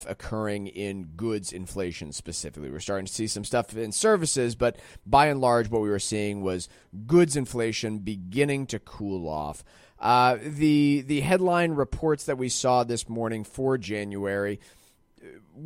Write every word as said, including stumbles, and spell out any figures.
occurring in goods inflation specifically. We're starting to see some stuff in services, but by and large, what we were seeing was goods inflation beginning to cool off. Uh, the the headline reports that we saw this morning for January